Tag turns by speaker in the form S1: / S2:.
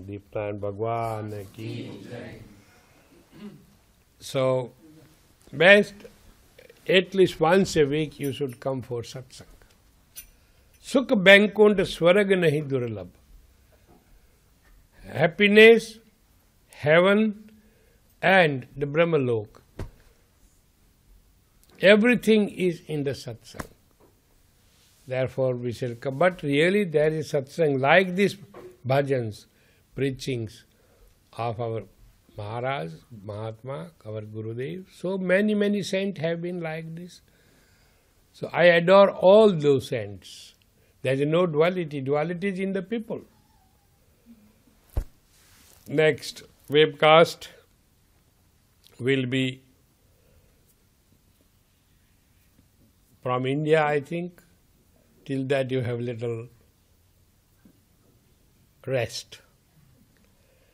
S1: Deepnand Bhagwan ki. So, best, at least once a week you should come for satsang. Sukh Bainkunt Swarag nahi durlabh. Happiness, heaven and the Brahmalok. Everything is in the satsang. Therefore we shall come. But really there is satsang like this bhajans, preachings of our Maharaj, Mahatma, our Gurudev. So many saints have been like this. So I adore all those saints. There is no duality. Duality is in the people. Next webcast will be from India, I think. Till that you have little rest.